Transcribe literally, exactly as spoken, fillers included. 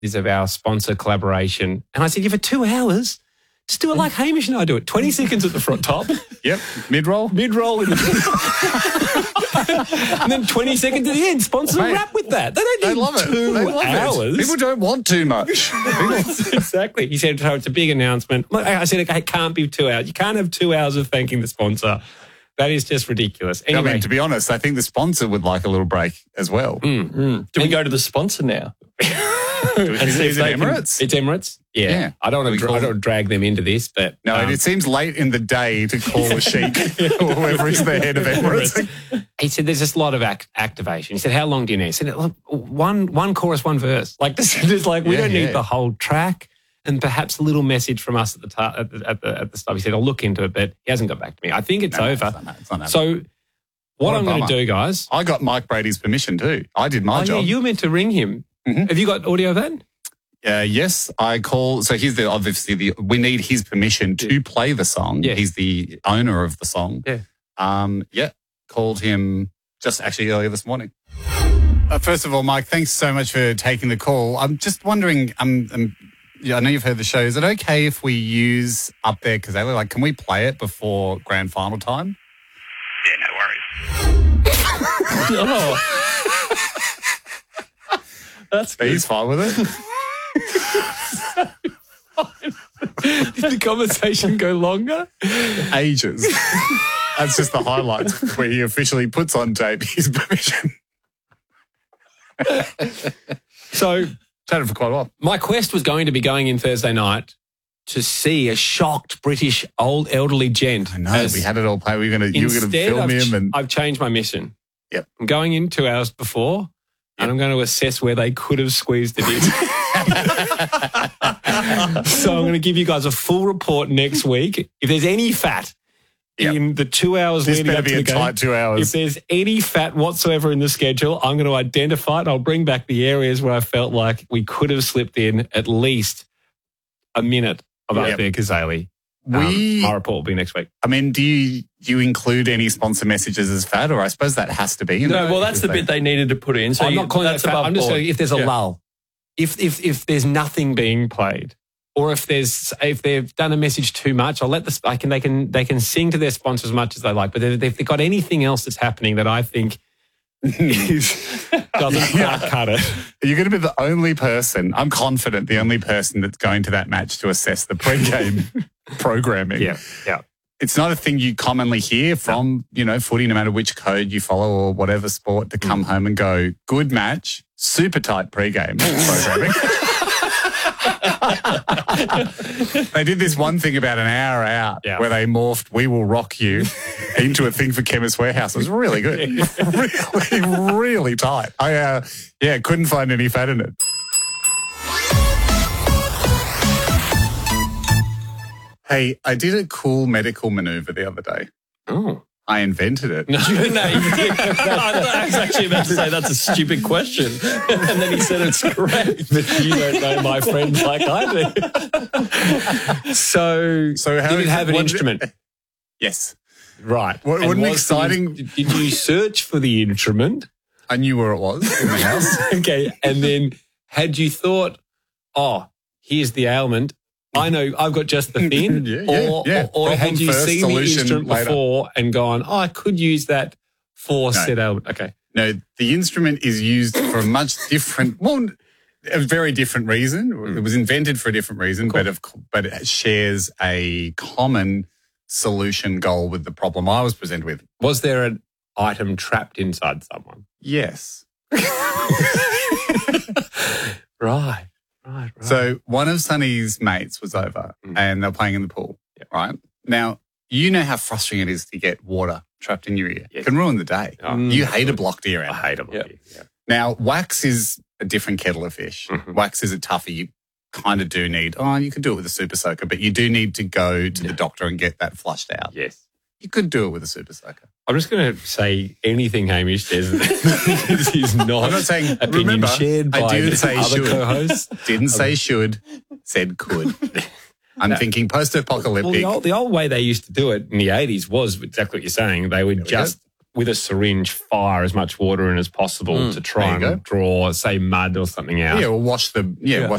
is of our sponsor collaboration. And I said, yeah, for two hours, just do it like Hamish and I do it. twenty seconds at the front top. Yep. Mid-roll. Mid-roll. In the and then twenty seconds at the end. Sponsors will wrap with that. They don't need they love it. two they love hours. It. People don't want too much. Exactly. He said, so it's a big announcement. I said, okay, it can't be two hours. You can't have two hours of thanking the sponsor. That is just ridiculous. Anyway. I mean, to be honest, I think the sponsor would like a little break as well. Mm, mm. Do we go to the sponsor now? and see if it Emirates? Can, it's Emirates. Yeah. yeah. I don't want to. Dra- I don't drag them into this, but no, um, it seems late in the day to call a sheik or whoever is the head of Emirates. He said, "There's just a lot of act- activation." He said, "How long do you need?" He said, Look, "One, one chorus, one verse." Like this is like we yeah, don't yeah. need the whole track, and perhaps a little message from us at the ta- at the at the, at the start. He said, "I'll look into it," but he hasn't got back to me. I think it's no, over. No, it's not, it's not so, what, what I'm going to do, guys? I got Mike Brady's permission too. I did my oh, job. Yeah, you were meant to ring him. Mm-hmm. Have you got audio of that? Uh, yes, I call. So here's the obviously the we need his permission to yeah. play the song. Yeah. He's the owner of the song. Yeah. Um. Yeah. Called him just actually earlier this morning. Uh, first of all, Mike, thanks so much for taking the call. I'm just wondering. Um. um yeah, I know you've heard the show. Is it okay if we use Up There Kazali? Like, can we play it before grand final time? Yeah, no worries. oh. That's good. He's fine with it. Did the conversation go longer? Ages. That's just the highlights where he officially puts on tape his permission. So, chatted for quite a while. My quest was going to be going in Thursday night to see a shocked British old elderly gent. I know, we had it all played. We were going to, you were going to film I've, him. And I've changed my mission. Yep. I'm going in two hours before. And I'm going to assess where they could have squeezed it in. So I'm going to give you guys a full report next week. If there's any fat yep. in the two hours this leading up be to a the tight game, two hours. if there's any fat whatsoever in the schedule, I'm going to identify it. I'll bring back the areas where I felt like we could have slipped in at least a minute of yep. Up There Kazali. We, um, my report will be next week. I mean, do you do you include any sponsor messages as fat, or I suppose that has to be? In no, the, well, that's the they, bit they needed to put in. So I'm you, not calling that's that fat. above I'm just board. saying if there's a yeah. lull, if if if there's nothing being played, or if there's if they've done a message too much, I'll let the I can they can they can sing to their sponsors as much as they like. But if they've got anything else that's happening that I think is, doesn't yeah. quite cut it. You're going to be the only person, I'm confident, the only person that's going to that match to assess the pre-game programming. Yeah, yeah. It's not a thing you commonly hear from, no. you know, footy, no matter which code you follow or whatever sport, to come mm. home and go, good match, super tight pre-game programming. They did this one thing about an hour out yeah. where they morphed We Will Rock You into a thing for Chemist Warehouse. It was really good. really, really tight. I, uh, yeah, couldn't find any fat in it. Hey, I did a cool medical maneuver the other day. Oh. I invented it. No, no, you did. I was actually about to say that's a stupid question. And then he said it's correct. But you don't know my friends like I do. So, so how did it have an what, instrument? Yes. Right. What, what an exciting... The, did you search for the instrument? I knew where it was in the house. Okay. And then had you thought, oh, here's the ailment, I know I've got just the thing, yeah, yeah, or, yeah. or, or had you first, seen the instrument later. before and gone, oh, I could use that for no. said ailment? Okay. No, the instrument is used for a much different, well, a very different reason. Mm. It was invented for a different reason, but of, but it shares a common solution goal with the problem I was presented with. Was there an item trapped inside someone? Yes. Right. Right, right. So one of Sonny's mates was over mm. and they're playing in the pool, yep. right? Now, you know how frustrating it is to get water trapped in your ear. Yes. It can ruin the day. Oh, you hate a blocked ear out. I hate a blocked yep. ear, yeah. Now, wax is a different kettle of fish. Mm-hmm. Wax is a toughie. You kind of do need, oh, you could do it with a super soaker, but you do need to go to yeah. the doctor and get that flushed out. Yes. You could do it with a super soaker. I'm just going to say anything Hamish says. This is not, I'm not saying, opinion remember, shared by I didn't say other should. co-hosts. Didn't say should, said could. I'm no. thinking post-apocalyptic. Well, the old, the old way they used to do it in the eighties was exactly what you're saying. They would just with a syringe, fire as much water in as possible Mm, to try there you and draw, say, mud or something out. Yeah, or wash the yeah, Yeah. wash